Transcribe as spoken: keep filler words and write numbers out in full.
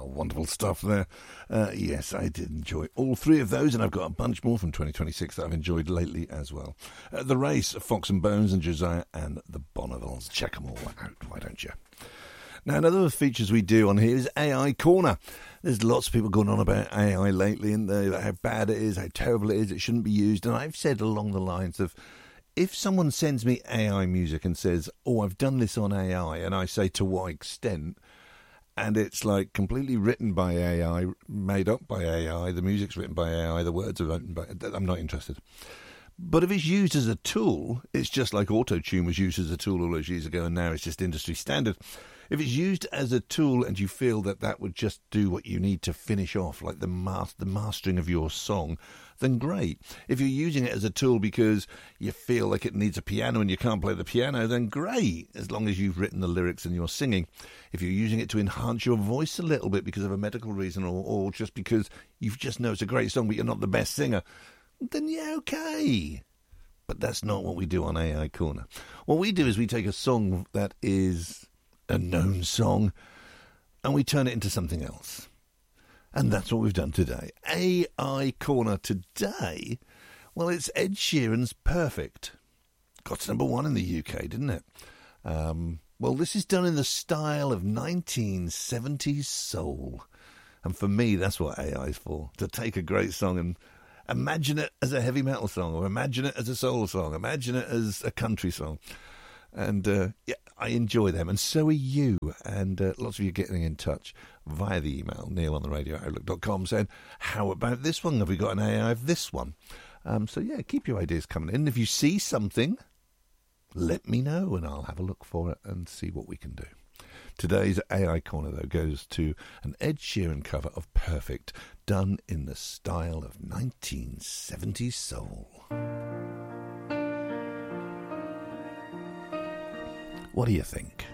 Well, wonderful stuff there. Uh, yes, I did enjoy all three of those, and I've got a bunch more from twenty twenty-six that I've enjoyed lately as well. Uh, the Race, Fox and Bones, and Josiah and the Bonnevils. Check them all out, why don't you? Now, another of the features we do on here is A I Corner. There's lots of people going on about A I lately, and uh, how bad it is, how terrible it is, it shouldn't be used. And I've said along the lines of, if someone sends me A I music and says, oh, I've done this on A I, and I say to what extent, and it's like completely written by A I, made up by A I, the music's written by A I, the words are written by... I'm not interested. But if it's used as a tool, it's just like Auto-Tune was used as a tool all those years ago, and now it's just industry standard. If it's used as a tool and you feel that that would just do what you need to finish off, like the mas- the mastering of your song, then great. If you're using it as a tool because you feel like it needs a piano and you can't play the piano, then great, as long as you've written the lyrics and you're singing. If you're using it to enhance your voice a little bit because of a medical reason, or, or just because you just know it's a great song but you're not the best singer, then yeah, okay. But that's not what we do on A I Corner. What we do is we take a song that is a known song and we turn it into something else. And that's what we've done today. A I Corner today, well, it's Ed Sheeran's Perfect. Got to number one in the U K, didn't it? Um, well, this is done in the style of nineteen seventies soul. And for me, that's what A I is for, to take a great song and imagine it as a heavy metal song, or imagine it as a soul song, imagine it as a country song. And, uh, yeah, I enjoy them, and so are you. And uh, lots of you getting in touch via the email, neil on the radio outlook dot com, saying, how about this one? Have we got an A I of this one? Um, so, yeah, keep your ideas coming in. If you see something, let me know, and I'll have a look for it and see what we can do. Today's A I Corner, though, goes to an Ed Sheeran cover of Perfect, done in the style of nineteen seventies soul. What do you think?